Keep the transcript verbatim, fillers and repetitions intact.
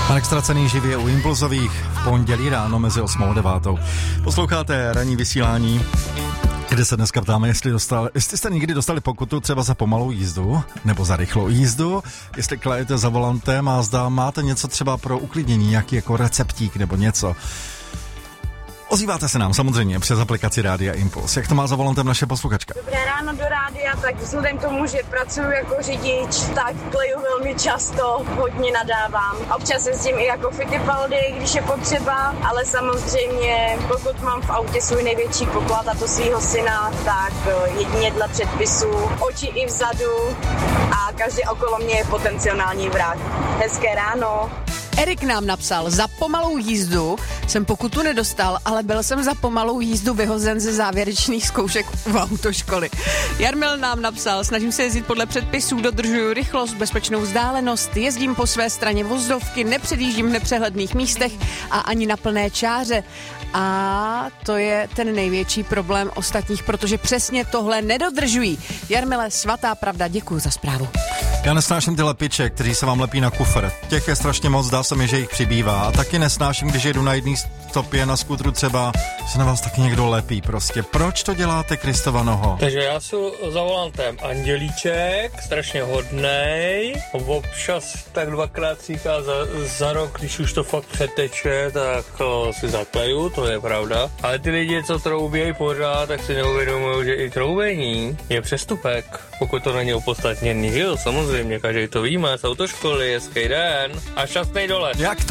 Marek Stracený živě u Impulzových v pondělí ráno mezi osmou a devátou. Posloucháte ranní vysílání, kde se dneska ptáme, jestli, dostal, jestli jste někdy dostali pokutu třeba za pomalou jízdu nebo za rychlou jízdu, jestli klejete za volantem a zda máte něco třeba pro uklidnění, nějaký jako receptík nebo něco. Ozýváte se nám samozřejmě přes aplikaci Rádia Impuls. Jak to má za volantem naše posluchačka? Dobré ráno do rádia, tak vzhledem k tomu, že pracuji jako řidič, tak kleju velmi často, hodně nadávám. Občas jezdím i jako Fittipaldi, když je potřeba, ale samozřejmě pokud mám v autě svůj největší poklad a to svýho syna, tak jedině dle předpisů, oči i vzadu a každý okolo mě je potenciální vrah. Hezké ráno. Erik nám napsal, za pomalou jízdu jsem pokutu nedostal, ale byl jsem za pomalou jízdu vyhozen ze závěrečných zkoušek v autoškoly. Jarmil nám napsal, snažím se jezdit podle předpisů, dodržuju rychlost, bezpečnou vzdálenost, jezdím po své straně vozdovky, nepředjíždím v nepřehledných místech a ani na plné čáře. A to je ten největší problém ostatních, protože přesně tohle nedodržují. Jarmile, svatá pravda, děkuji za zprávu. Já nesnáším ty lepiče, kteří se vám lepí na kufr. Těch je strašně moc, dá se mi, že jich přibývá. A taky nesnáším, když jedu na jedné stopě na skútru třeba, že na vás taky někdo lepí prostě. Proč to děláte, Kristova noho? Takže já jsem za volantem Andělíček, strašně hodnej. Občas tak dvakrát říká za, za rok, když už to fakt přeteče, tak o, si zakleju, to je pravda. Ale ty lidi, co troubějí pořád, tak si neuvědomují, že i troubení je přestupek. Pokud to není opodstatněný, jo, samozřejmě, každý to víme, z autoškoly, hezký den a šťastný dolet. Jak to?